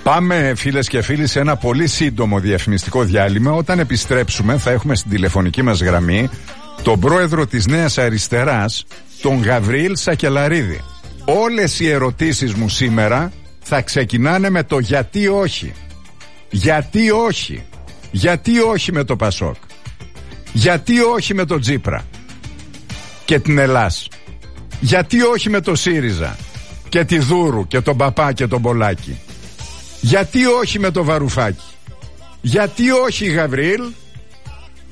Πάμε, φίλες και φίλοι, σε ένα πολύ σύντομο διαφημιστικό διάλειμμα. Όταν επιστρέψουμε θα έχουμε στην τηλεφωνική μας γραμμή τον πρόεδρο της Νέας Αριστεράς, τον Γαβρίλ Σακελαρίδη. Όλες οι ερωτήσεις μου σήμερα θα ξεκινάνε με το γιατί όχι. Γιατί όχι. Γιατί όχι με το Πασόκ. Γιατί όχι με το Τσίπρα και την Ελλάς. Γιατί όχι με το ΣΥΡΙΖΑ και τη Δούρου και τον Παπά και τον Πολάκη. Γιατί όχι με το Βαρουφάκη. Γιατί όχι, Γαβρίλ.